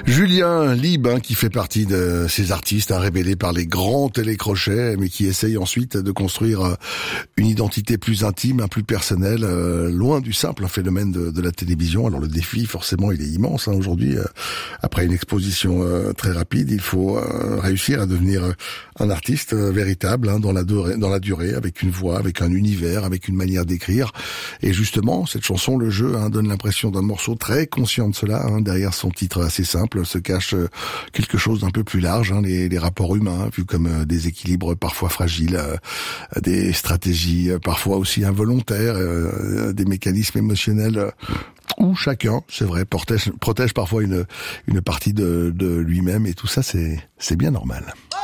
Julien Lieb, qui fait partie de ces artistes révélés par les grands télécrochets, mais qui essayent ensuite de construire une identité plus intime, plus personnelle, loin du simple phénomène de la télévision. Alors le défi, forcément, il est immense aujourd'hui. Après une exposition très rapide, il faut réussir à devenir un artiste véritable dans la durée, avec une voix, avec un univers, avec une manière d'écrire. Et justement, cette chanson, Le Jeu, donne l'impression d'un morceau très conscient de cela. Derrière son titre assez simple se cache quelque chose d'un peu plus large, les rapports humains vus comme des équilibres parfois fragiles, des stratégies parfois aussi involontaires, des mécanismes émotionnels où chacun, c'est vrai, protège parfois une partie de lui-même, et tout ça c'est bien normal.